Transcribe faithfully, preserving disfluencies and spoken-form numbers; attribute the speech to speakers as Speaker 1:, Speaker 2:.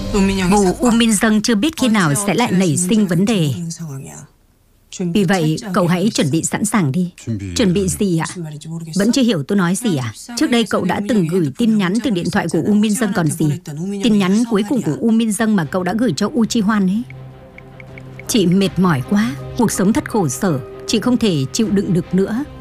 Speaker 1: Vụ U Min Jung chưa biết khi nào sẽ lại nảy sinh vấn đề. Vì vậy, cậu hãy chuẩn bị sẵn sàng đi. Chuẩn bị gì ạ? Vẫn chưa hiểu tôi nói gì à? Trước đây cậu đã từng gửi tin nhắn từ điện thoại của U Min Jung còn gì. Tin nhắn cuối cùng của U Min Jung mà cậu đã gửi cho U Chi Hoan ấy. Chị mệt mỏi quá, cuộc sống thật khổ sở, chị không thể chịu đựng được nữa.